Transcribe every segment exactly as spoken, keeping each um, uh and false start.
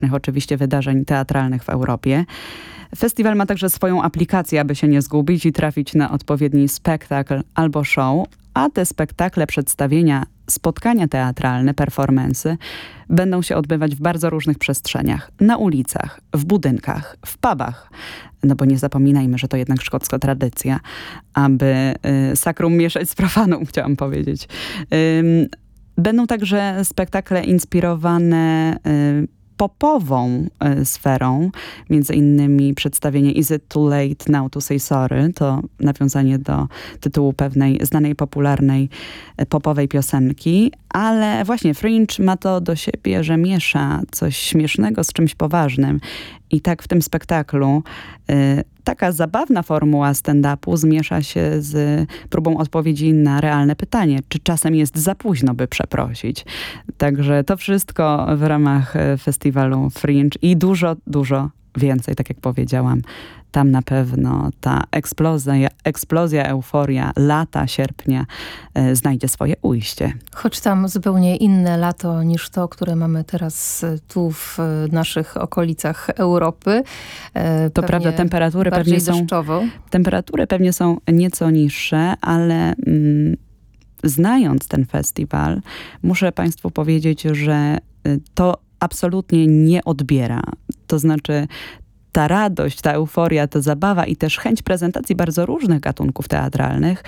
oczywiście wydarzeń teatralnych w Europie. Festiwal ma także swoją aplikację, aby się nie zgubić i trafić na odpowiedni spektakl albo show, a te spektakle, przedstawienia, spotkania teatralne, performance'y będą się odbywać w bardzo różnych przestrzeniach. Na ulicach, w budynkach, w pubach. No bo nie zapominajmy, że to jednak szkocka tradycja, aby y, sakrum mieszać z profanum, chciałam powiedzieć. Ym, będą także spektakle inspirowane y, popową y, sferą, między innymi przedstawienie Is it too late now to say sorry? To nawiązanie do tytułu pewnej znanej, popularnej y, popowej piosenki, ale właśnie Fringe ma to do siebie, że miesza coś śmiesznego z czymś poważnym. I tak w tym spektaklu y, taka zabawna formuła stand-upu zmiesza się z próbą odpowiedzi na realne pytanie, czy czasem jest za późno, by przeprosić. Także to wszystko w ramach festiwalu Fringe i dużo, dużo więcej, tak jak powiedziałam. Tam na pewno ta eksplozja, eksplozja euforia lata, sierpnia e, znajdzie swoje ujście. Choć tam zupełnie inne lato niż to, które mamy teraz tu w naszych okolicach Europy. E, to prawda, temperatury pewnie są, deszczowo. temperatury pewnie są nieco niższe, ale mm, znając ten festiwal, muszę Państwu powiedzieć, że to absolutnie nie odbiera. To znaczy ta radość, ta euforia, ta zabawa i też chęć prezentacji bardzo różnych gatunków teatralnych,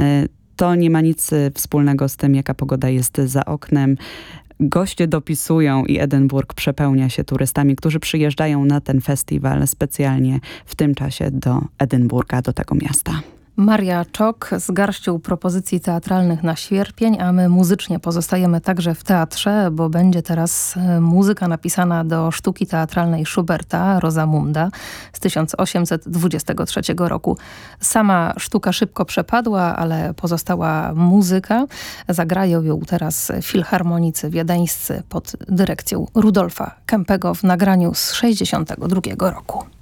to nie ma nic wspólnego z tym, jaka pogoda jest za oknem. Goście dopisują i Edynburg przepełnia się turystami, którzy przyjeżdżają na ten festiwal specjalnie w tym czasie do Edynburga, do tego miasta. Maria Czok z garścią propozycji teatralnych na sierpień, a my muzycznie pozostajemy także w teatrze, bo będzie teraz muzyka napisana do sztuki teatralnej Schuberta, Rosamunda z tysiąc osiemset dwudziestego trzeciego roku. Sama sztuka szybko przepadła, ale pozostała muzyka. Zagrają ją teraz filharmonicy wiedeńscy pod dyrekcją Rudolfa Kempego w nagraniu z sześćdziesiątego drugiego roku.